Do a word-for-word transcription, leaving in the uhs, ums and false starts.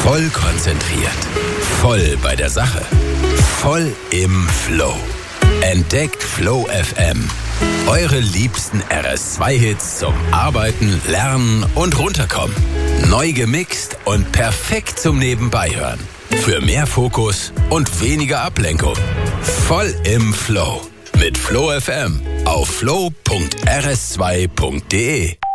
Voll konzentriert. Voll bei der Sache. Voll im Flow. Entdeckt Flow F M. Eure liebsten R S zwei Hits zum Arbeiten, Lernen und Runterkommen. Neu gemixt und perfekt zum Nebenbeihören. Für mehr Fokus und weniger Ablenkung. Voll im Flow. Mit Flow F M auf flow punkt r s zwei punkt d e.